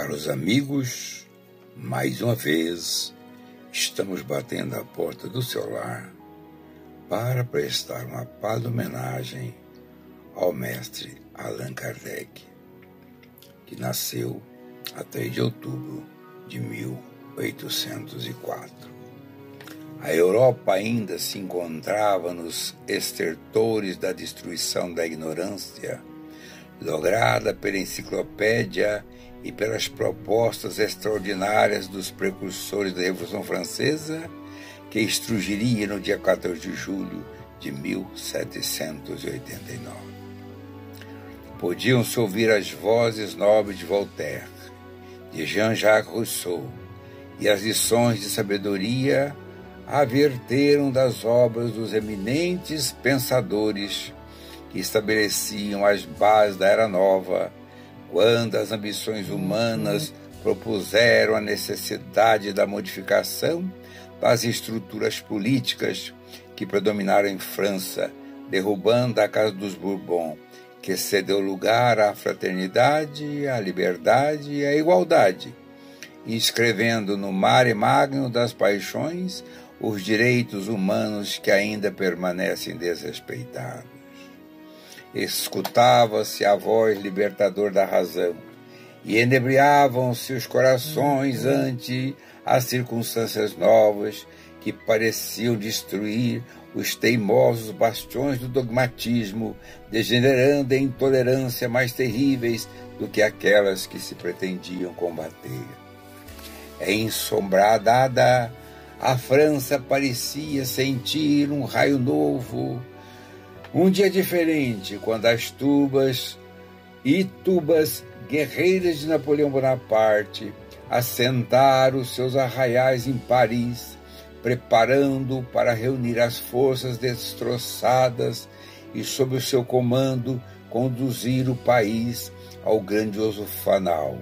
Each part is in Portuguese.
Caros amigos, mais uma vez estamos batendo à porta do seu lar para prestar uma pálida homenagem ao mestre Allan Kardec, que nasceu a 3 de outubro de 1804. A Europa ainda se encontrava nos estertores da destruição da ignorância, lograda pela enciclopédia e pelas propostas extraordinárias dos precursores da Revolução Francesa, que estrugiria no dia 14 de julho de 1789. Podiam-se ouvir as vozes nobres de Voltaire, de Jean-Jacques Rousseau, e as lições de sabedoria averteram das obras dos eminentes pensadores que estabeleciam as bases da Era Nova, quando as ambições humanas propuseram a necessidade da modificação das estruturas políticas que predominaram em França, derrubando a Casa dos Bourbons, que cedeu lugar à fraternidade, à liberdade e à igualdade, e escrevendo no mare magnum das paixões os direitos humanos que ainda permanecem desrespeitados. Escutava-se a voz libertadora da razão, e enebriavam-se os corações ante as circunstâncias novas que pareciam destruir os teimosos bastiões do dogmatismo, degenerando em intolerância mais terríveis do que aquelas que se pretendiam combater. Ensombrada, a França parecia sentir um raio novo, um dia diferente, quando as tubas guerreiras de Napoleão Bonaparte assentaram seus arraiais em Paris, preparando para reunir as forças destroçadas e, sob o seu comando, conduzir o país ao grandioso fanal.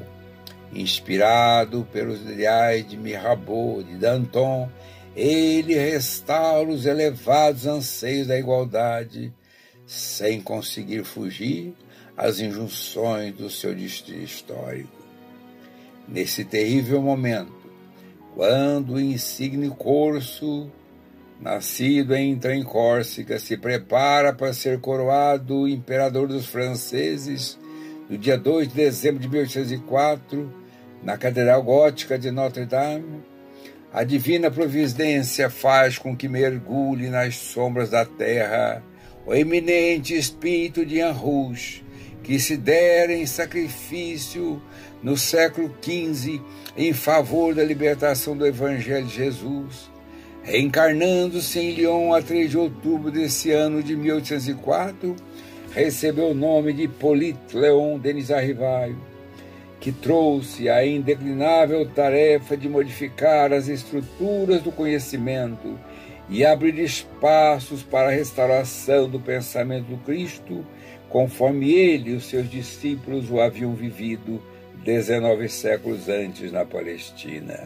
Inspirado pelos ideais de Mirabeau, de Danton, ele restaura os elevados anseios da igualdade, sem conseguir fugir às injunções do seu destino histórico. Nesse terrível momento, quando o insigne corso, nascido em Córcega, se prepara para ser coroado imperador dos franceses, no dia 2 de dezembro de 1804, na Catedral Gótica de Notre-Dame, a divina providência faz com que mergulhe nas sombras da terra o eminente espírito de Anrouge, que se dera em sacrifício no século XV em favor da libertação do Evangelho de Jesus, reencarnando-se em Lyon a 3 de outubro desse ano de 1804, recebeu o nome de Hippolyte Léon Denis Arrivaille, que trouxe a indeclinável tarefa de modificar as estruturas do conhecimento e abrir espaços para a restauração do pensamento do Cristo, conforme ele e os seus discípulos o haviam vivido 19 séculos antes na Palestina.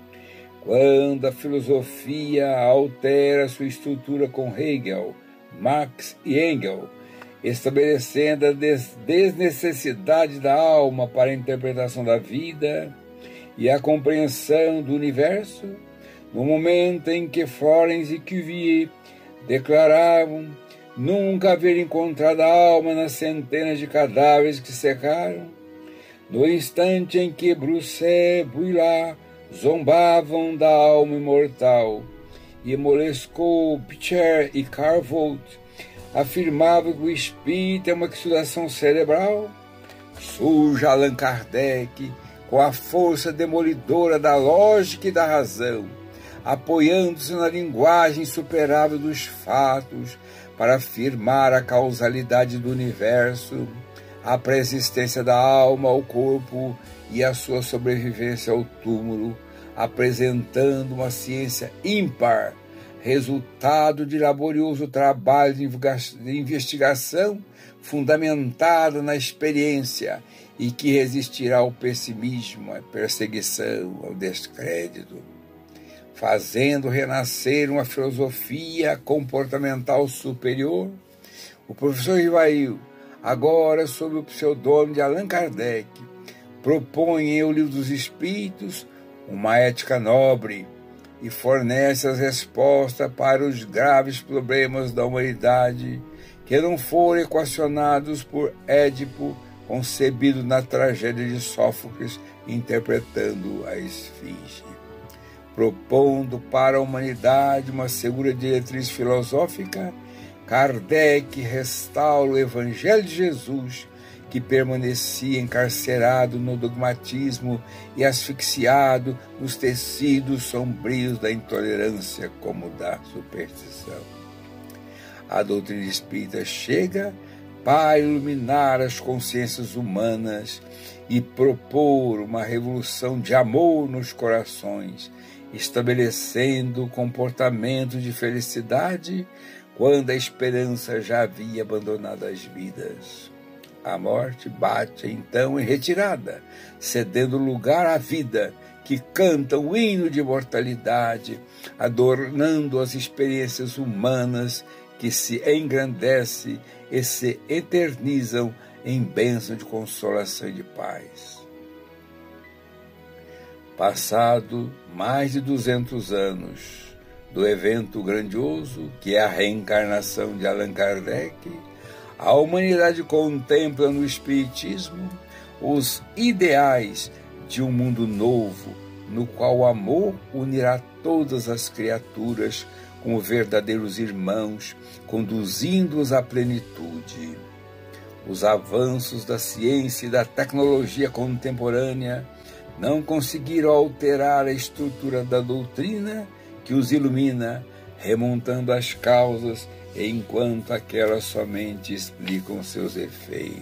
Quando a filosofia altera sua estrutura com Hegel, Marx e Engels, estabelecendo a desnecessidade da alma para a interpretação da vida e a compreensão do universo, no momento em que Florence e Cuvier declaravam nunca haver encontrado a alma nas centenas de cadáveres que secaram, no instante em que Broussais e Bouillard zombavam da alma imortal, e Molesco, Picher e Carl Vogt afirmavam que o espírito é uma exudação cerebral, surge Allan Kardec com a força demolidora da lógica e da razão, apoiando-se na linguagem insuperável dos fatos para afirmar a causalidade do universo, a pré-existência da alma ao corpo e a sua sobrevivência ao túmulo, apresentando uma ciência ímpar, resultado de laborioso trabalho de investigação fundamentada na experiência e que resistirá ao pessimismo, à perseguição, ao descrédito, fazendo renascer uma filosofia comportamental superior. O professor Rivail, agora sob o pseudônimo de Allan Kardec, propõe em O Livro dos Espíritos uma ética nobre e fornece as respostas para os graves problemas da humanidade que não foram equacionados por Édipo, concebido na tragédia de Sófocles, interpretando a Esfinge. Propondo para a humanidade uma segura diretriz filosófica, Kardec restaura o Evangelho de Jesus, que permanecia encarcerado no dogmatismo e asfixiado nos tecidos sombrios da intolerância como da superstição. A doutrina espírita chega para iluminar as consciências humanas e propor uma revolução de amor nos corações, estabelecendo comportamentos de felicidade quando a esperança já havia abandonado as vidas. A morte bate então em retirada, cedendo lugar à vida, que canta o hino de imortalidade, adornando as experiências humanas que se engrandecem e se eternizam em bênção de consolação e de paz. Passado mais de 200 anos do evento grandioso, que é a reencarnação de Allan Kardec, a humanidade contempla no Espiritismo os ideais de um mundo novo, no qual o amor unirá todas as criaturas como verdadeiros irmãos, conduzindo-os à plenitude. Os avanços da ciência e da tecnologia contemporânea não conseguiram alterar a estrutura da doutrina que os ilumina, remontando as causas, enquanto aquelas somente explicam seus efeitos.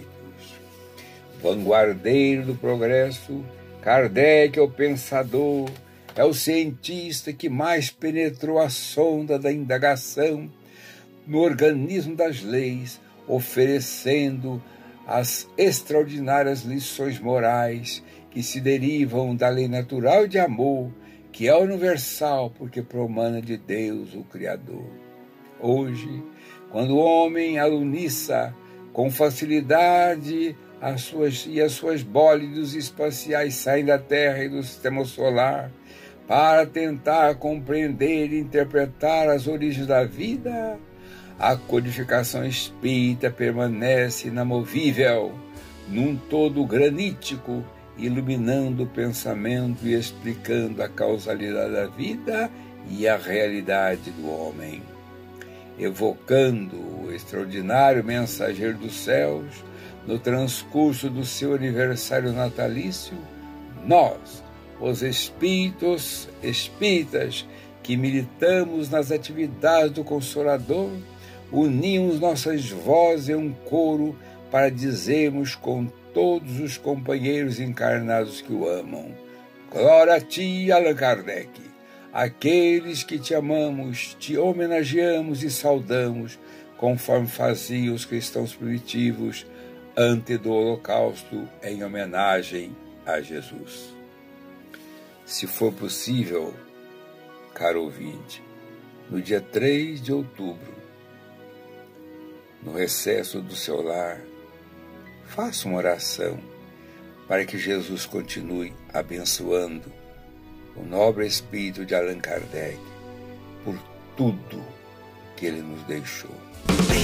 Vanguardeiro do progresso, Kardec é o pensador, é o cientista que mais penetrou a sonda da indagação no organismo das leis, oferecendo as extraordinárias lições morais que se derivam da lei natural de amor, que é universal porque promana de Deus, o Criador. Hoje, quando o homem aluniça com facilidade as suas bólidos espaciais saem da Terra e do Sistema Solar para tentar compreender e interpretar as origens da vida, a codificação espírita permanece inamovível, num todo granítico, iluminando o pensamento e explicando a causalidade da vida e a realidade do homem. Evocando o extraordinário mensageiro dos céus, no transcurso do seu aniversário natalício, nós, os espíritas que militamos nas atividades do Consolador, unimos nossas vozes em um coro para dizermos com todos os companheiros encarnados que o amam: glória a ti, Allan Kardec! Aqueles que te amamos, te homenageamos e saudamos, conforme faziam os cristãos primitivos antes do Holocausto, em homenagem a Jesus. Se for possível, caro ouvinte, no dia 3 de outubro, no recesso do seu lar, faça uma oração para que Jesus continue abençoando o nobre espírito de Allan Kardec por tudo que ele nos deixou.